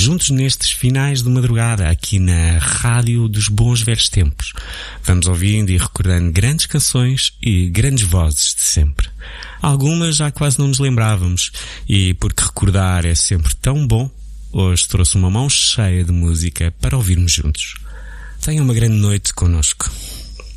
juntos nestes finais de madrugada, aqui na Rádio dos Bons Velhos Tempos. Vamos ouvindo e recordando grandes canções e grandes vozes de sempre. Algumas já quase não nos lembrávamos, e porque recordar é sempre tão bom, hoje trouxe uma mão cheia de música para ouvirmos juntos. Tenham uma grande noite connosco.